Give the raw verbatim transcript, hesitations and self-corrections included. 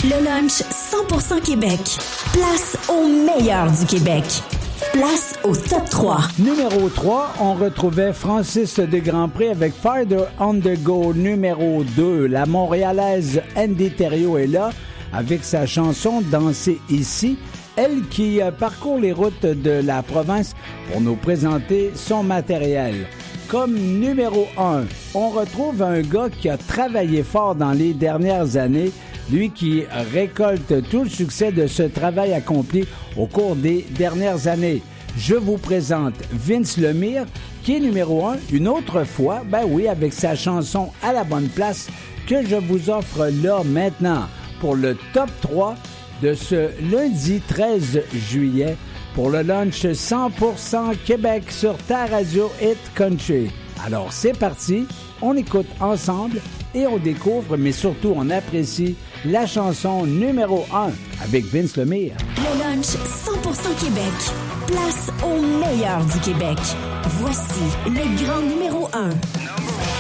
Le lunch cent pour cent Québec. Place au meilleur du Québec. Place au top trois. Numéro trois, on retrouvait Francis de Grandpré avec Farther on the Go. Numéro deux, la Montréalaise Andy Thériault est là avec sa chanson Danser ici. Elle qui parcourt les routes de la province pour nous présenter son matériel. Comme numéro un, on retrouve un gars qui a travaillé fort dans les dernières années, lui qui récolte tout le succès de ce travail accompli au cours des dernières années. Je vous présente Vince Lemire, qui est numéro un, une autre fois, ben oui, avec sa chanson « À la bonne place » que je vous offre là maintenant pour le top trois de ce lundi treize juillet pour le lunch cent pour cent Québec sur ta radio Hit Country. Alors c'est parti, on écoute ensemble et on découvre, mais surtout on apprécie la chanson numéro un avec Vince Lemire. Le lunch cent pour cent Québec. Place au meilleur du Québec. Voici le grand numéro un.